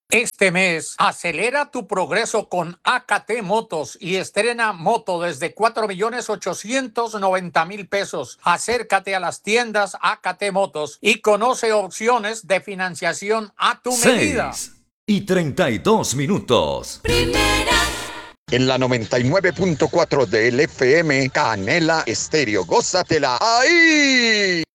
Este mes, acelera tu progreso con AKT Motos y estrena moto desde 4.890.000 pesos. Acércate a las tiendas AKT Motos y conoce opciones de financiación a tu medida. 6:32. Primera. En la 99.4 del FM, Canela Estéreo. Gózatela ahí.